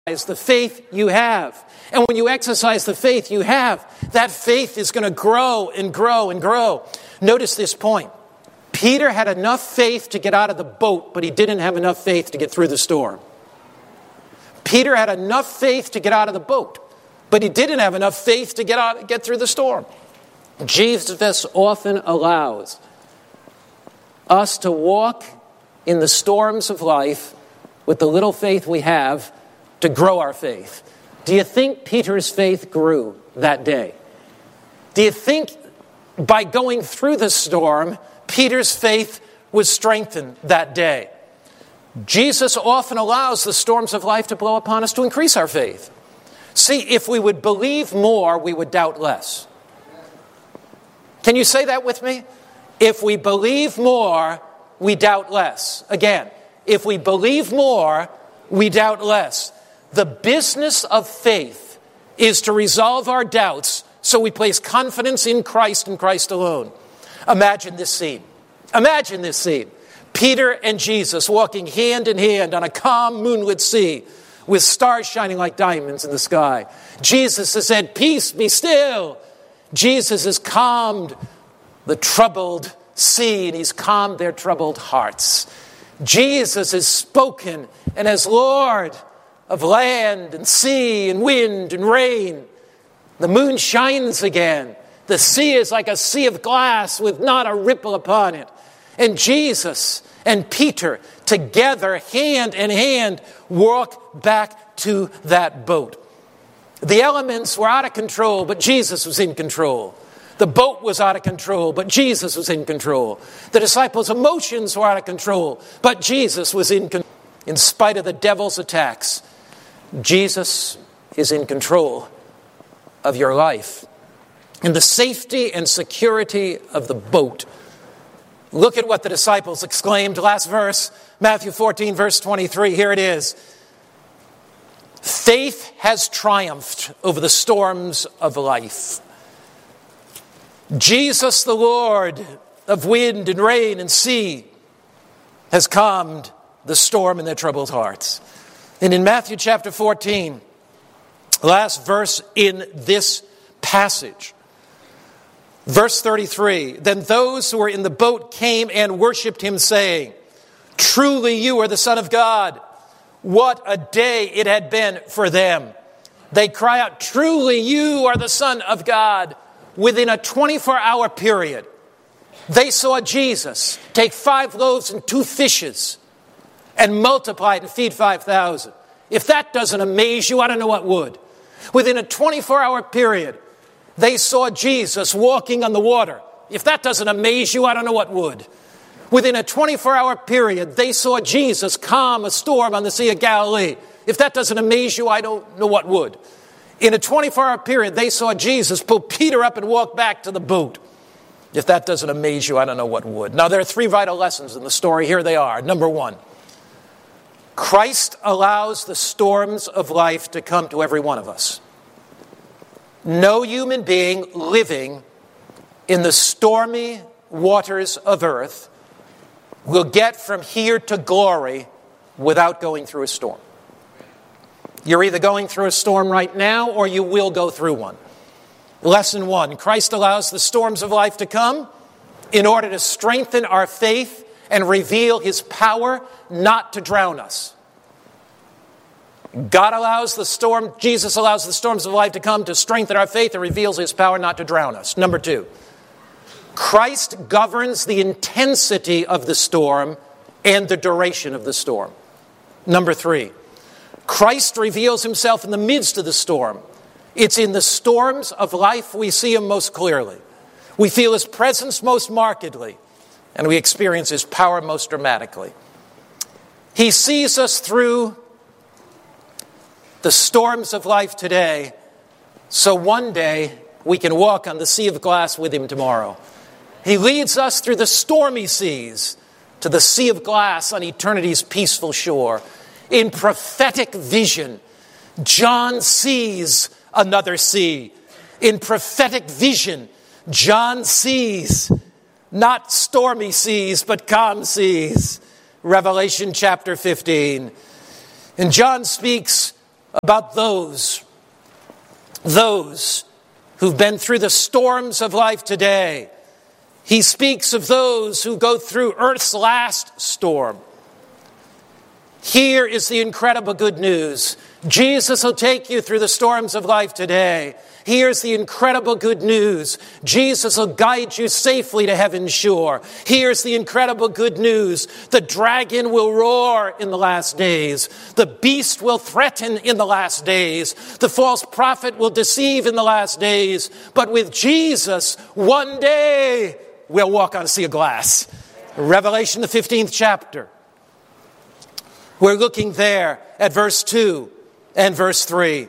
the faith you have. And when you exercise the faith you have, that faith is going to grow and grow and grow. Notice this point. Peter had enough faith to get out of the boat, but he didn't have enough faith to get through the storm. Peter had enough faith to get out of the boat, but he didn't have enough faith to get through the storm. Jesus often allows us to walk in the storms of life with the little faith we have to grow our faith. Do you think Peter's faith grew that day? Do you think by going through the storm, Peter's faith was strengthened that day? Jesus often allows the storms of life to blow upon us to increase our faith. See, if we would believe more, we would doubt less. Can you say that with me? If we believe more, we doubt less. Again, if we believe more, we doubt less. The business of faith is to resolve our doubts so we place confidence in Christ and Christ alone. Imagine this scene. Imagine this scene. Peter and Jesus walking hand in hand on a calm moonlit sea with stars shining like diamonds in the sky. Jesus has said, "Peace, be still." Jesus has calmed the troubled sea and he's calmed their troubled hearts. Jesus has spoken and as Lord of land and sea and wind and rain, the moon shines again. The sea is like a sea of glass with not a ripple upon it. And Jesus and Peter together, hand in hand, walk back to that boat. The elements were out of control, but Jesus was in control. The boat was out of control, but Jesus was in control. The disciples' emotions were out of control, but Jesus was in control. In spite of the devil's attacks, Jesus is in control of your life. In the safety and security of the boat. Look at what the disciples exclaimed. Last verse, Matthew 14, verse 23. Here it is. Faith has triumphed over the storms of life. Jesus, the Lord of wind and rain and sea, has calmed the storm in their troubled hearts. And in Matthew chapter 14, last verse in this passage, verse 33, then those who were in the boat came and worshipped him, saying, "Truly you are the Son of God." What a day it had been for them. They cry out, "Truly you are the Son of God." Within a 24-hour period, they saw Jesus take 5 loaves and 2 fishes and multiply it and feed 5,000. If that doesn't amaze you, I don't know what would. Within a 24-hour period, they saw Jesus walking on the water. If that doesn't amaze you, I don't know what would. Within a 24-hour period, they saw Jesus calm a storm on the Sea of Galilee. If that doesn't amaze you, I don't know what would. In a 24-hour period, they saw Jesus pull Peter up and walk back to the boat. If that doesn't amaze you, I don't know what would. Now, there are 3 vital lessons in the story. Here they are. Number 1, Christ allows the storms of life to come to every one of us. No human being living in the stormy waters of earth will get from here to glory without going through a storm. You're either going through a storm right now or you will go through one. Lesson 1, Christ allows the storms of life to come in order to strengthen our faith and reveal his power not to drown us. Jesus allows the storms of life to come to strengthen our faith and reveals his power not to drown us. Number 2, Christ governs the intensity of the storm and the duration of the storm. Number 3, Christ reveals himself in the midst of the storm. It's in the storms of life we see him most clearly. We feel his presence most markedly, and we experience his power most dramatically. He sees us through the storms of life today, so one day we can walk on the sea of glass with him tomorrow. He leads us through the stormy seas to the sea of glass on eternity's peaceful shore. In prophetic vision, John sees another sea. In prophetic vision, John sees not stormy seas, but calm seas. Revelation chapter 15. And John speaks about those who've been through the storms of life today. He speaks of those who go through earth's last storm. Here is the incredible good news. Jesus will take you through the storms of life today. Here's the incredible good news. Jesus will guide you safely to heaven's shore. Here's the incredible good news. The dragon will roar in the last days. The beast will threaten in the last days. The false prophet will deceive in the last days. But with Jesus, one day we'll walk on a sea of glass. Revelation, the 15th chapter. We're looking there at verse 2 and verse 3.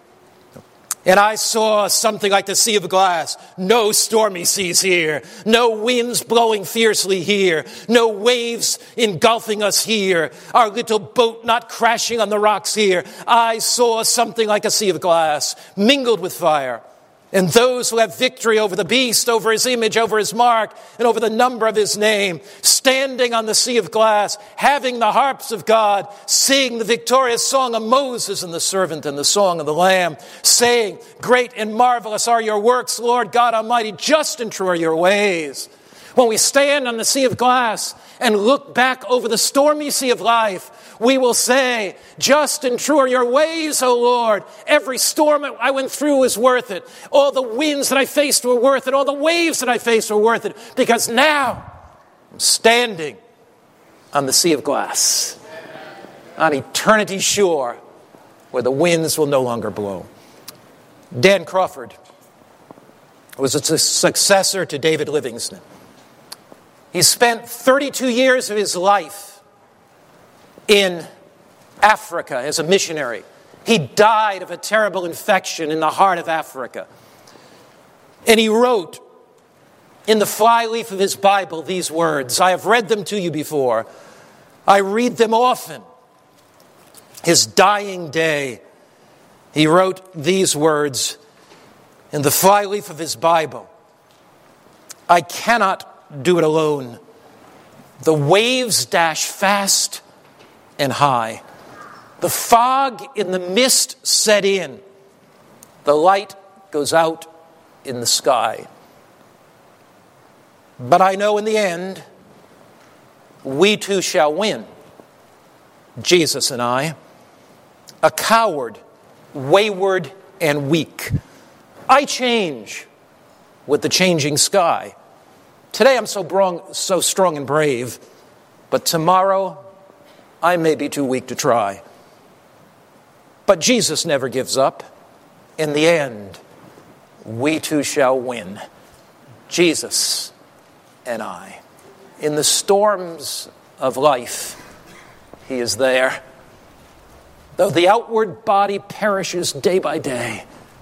And I saw something like the sea of glass. No stormy seas here. No winds blowing fiercely here. No waves engulfing us here. Our little boat not crashing on the rocks here. I saw something like a sea of glass mingled with fire. And those who have victory over the beast, over his image, over his mark, and over the number of his name, standing on the sea of glass, having the harps of God, sing the victorious song of Moses and the servant and the song of the Lamb, saying, great and marvelous are your works, Lord God Almighty, just and true are your ways. When we stand on the sea of glass and look back over the stormy sea of life, we will say, just and true are your ways, O Lord. Every storm I went through was worth it. All the winds that I faced were worth it. All the waves that I faced were worth it. Because now I'm standing on the sea of glass, on eternity's shore, where the winds will no longer blow. Dan Crawford was a successor to David Livingstone. He spent 32 years of his life in Africa as a missionary. He died of a terrible infection in the heart of Africa. And he wrote in the flyleaf of his Bible these words. I have read them to you before. I read them often. His dying day, he wrote these words in the flyleaf of his Bible. I cannot do it alone. The waves dash fast and high. The fog in the mist set in. The light goes out in the sky. But I know in the end, we too shall win. Jesus and I, a coward, wayward, and weak. I change with the changing sky. Today I'm so strong and brave, but tomorrow I may be too weak to try. But Jesus never gives up. In the end, we too shall win. Jesus and I. In the storms of life, he is there. Though the outward body perishes day by day,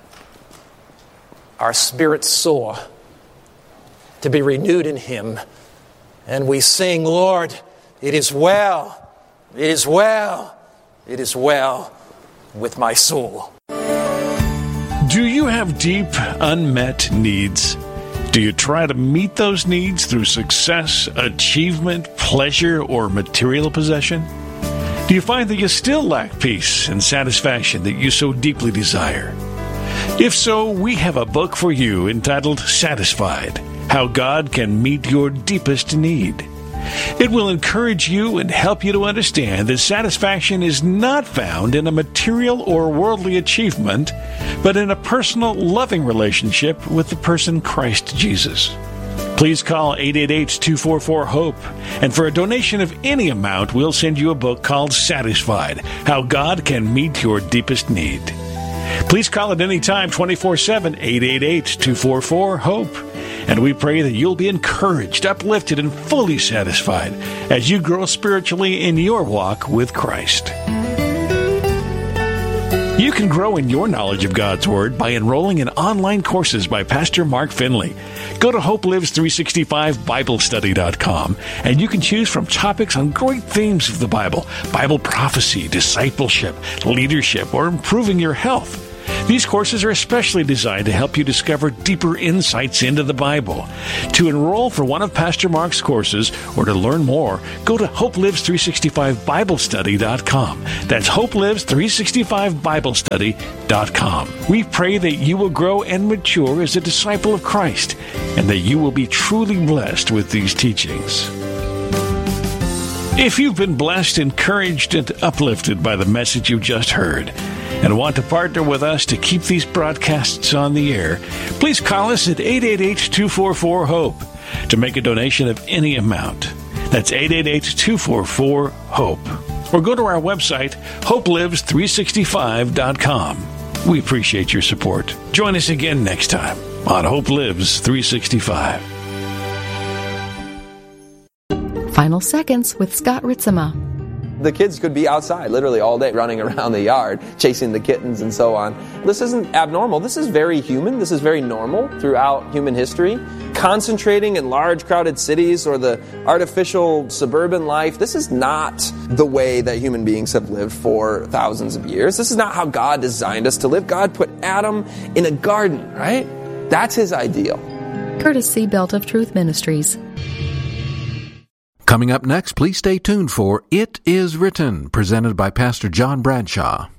our spirits soar to be renewed in him. And we sing, Lord, it is well. It is well. It is well with my soul. Do you have deep, unmet needs? Do you try to meet those needs through success, achievement, pleasure, or material possession? Do you find that you still lack peace and satisfaction that you so deeply desire? If so, we have a book for you entitled Satisfied: How God Can Meet Your Deepest Need. It will encourage you and help you to understand that satisfaction is not found in a material or worldly achievement, but in a personal, loving relationship with the person Christ Jesus. Please call 888-244-HOPE, and for a donation of any amount, we'll send you a book called Satisfied: How God Can Meet Your Deepest Need. Please call at any time, 24/7, 888-244-HOPE. And we pray that you'll be encouraged, uplifted, and fully satisfied as you grow spiritually in your walk with Christ. You can grow in your knowledge of God's Word by enrolling in online courses by Pastor Mark Finley. Go to HopeLives365BibleStudy.com, and you can choose from topics on great themes of the Bible prophecy, discipleship, leadership, or improving your health. These courses are especially designed to help you discover deeper insights into the Bible. To enroll for one of Pastor Mark's courses or to learn more, go to HopeLives365BibleStudy.com. That's HopeLives365BibleStudy.com. We pray that you will grow and mature as a disciple of Christ and that you will be truly blessed with these teachings. If you've been blessed, encouraged, and uplifted by the message you just heard, and want to partner with us to keep these broadcasts on the air, please call us at 888-244-HOPE to make a donation of any amount. That's 888-244-HOPE. Or go to our website, HopeLives365.com. We appreciate your support. Join us again next time on Hope Lives 365. Final Seconds with Scott Ritzema. The kids could be outside literally all day running around the yard, chasing the kittens and so on. This isn't abnormal. This is very human. This is very normal throughout human history. Concentrating in large crowded cities or the artificial suburban life, this is not the way that human beings have lived for thousands of years. This is not how God designed us to live. God put Adam in a garden, right? That's his ideal. Curtis C. Belt of Truth Ministries. Coming up next, please stay tuned for It Is Written, presented by Pastor John Bradshaw.